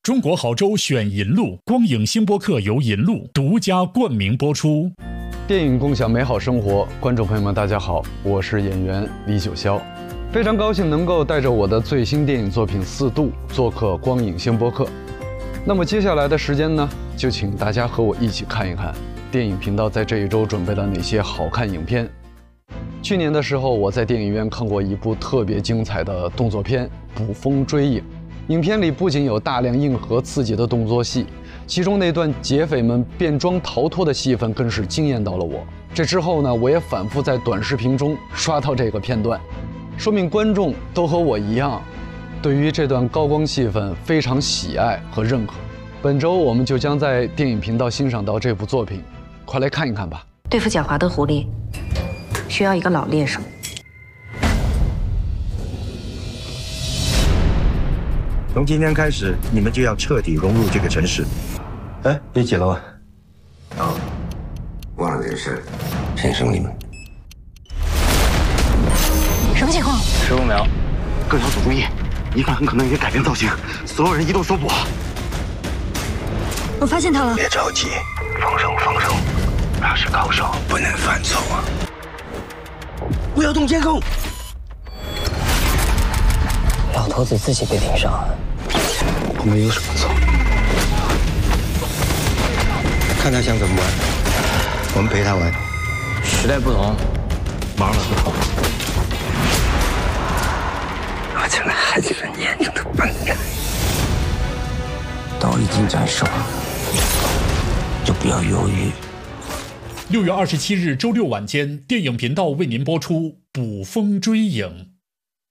中国好州选银路，光影星播客由银路独家冠名播出。 电影共享美好生活，观众朋友们，大家好，我是演员李九霄，非常高兴能够带着我的最新电影作品《四度》做客光影星播客。那么接下来的时间呢，就请大家和我一起看一看电影频道在这一周准备了哪些好看影片。去年的时候，我在电影院看过一部特别精彩的动作片《捕风追影》。影片里不仅有大量硬核刺激的动作戏，其中那段劫匪们变装逃脱的戏份更是惊艳到了我。这之后呢，我也反复在短视频中刷到这个片段，说明观众都和我一样，对于这段高光戏份非常喜爱和认可。本周我们就将在电影频道欣赏到这部作品，快来看一看吧。 对付狡猾的狐狸，需要一个老猎手。 从今天开始，你们就要彻底融入这个城市。 哎，你几楼啊？ 哦，忘了这个事， 先生你们。 什么情况 15秒。 各小组注意，疑犯很可能已经改变造型，所有人移动搜捕。 我发现他了。 别着急， 放手，他是高手， 不能犯错啊！ 不要动监控。 老头子自己被盯上了， 我们有什么错？看他想怎么玩，我们陪他玩。 时代不同，玩法不同。 我将来还是很严重的笨蛋。 刀已经斩首了，就不要犹豫。 6月27日周六晚间，电影频道为您播出《捕风追影》。